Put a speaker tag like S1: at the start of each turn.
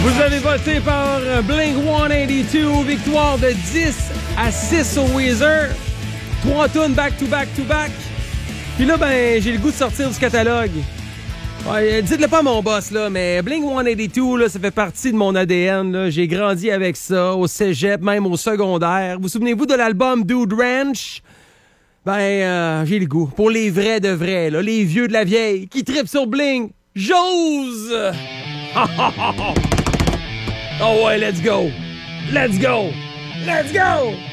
S1: Vous avez voté par Blink-182, victoire de 10-6 au Weezer. 3 tunes back-to-back-to-back. Puis là, ben, j'ai le goût de sortir du catalogue. Ouais, dites-le pas à mon boss, là, mais Blink-182, là, ça fait partie de mon ADN. Là. J'ai grandi avec ça, au cégep, même au secondaire. Vous souvenez-vous de l'album Dude Ranch? Ben, j'ai le goût. Pour les vrais de vrais, là, les vieux de la vieille, qui trippent sur Blink. J'ose! Oh ouais, let's go! Let's go! Let's go!